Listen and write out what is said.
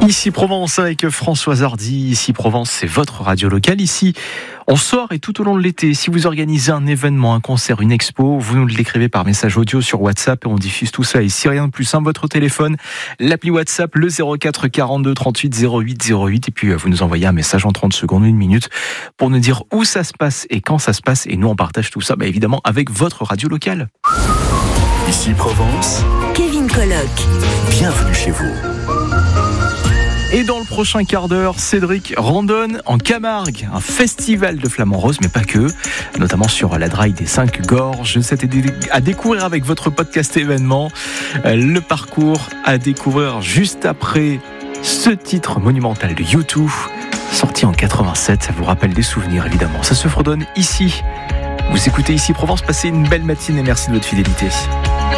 Ici Provence avec Françoise Hardy. Ici Provence, c'est votre radio locale. Ici, on sort et tout au long de l'été, si vous organisez un événement, un concert, une expo, vous nous l'écrivez par message audio sur WhatsApp et on diffuse tout ça. Et si rien de plus simple, votre téléphone, l'appli WhatsApp, le 04 42 38 08 08. Et puis vous nous envoyez un message en 30 secondes, 1 minute, pour nous dire où ça se passe et quand ça se passe. Et nous, on partage tout ça, évidemment, avec votre radio locale. Ici Provence, Kevin Colloc. Bienvenue chez vous. Et dans le prochain quart d'heure, Cédric randonne en Camargue, un festival de flamants roses, mais pas que, notamment sur la Draille des 5 Gorges. C'est à découvrir avec votre podcast événement. Le parcours à découvrir juste après ce titre monumental de U2, sorti en 87. Ça vous rappelle des souvenirs, évidemment. Ça se fredonne ici. Vous écoutez Ici Provence, passez une belle matinée et merci de votre fidélité.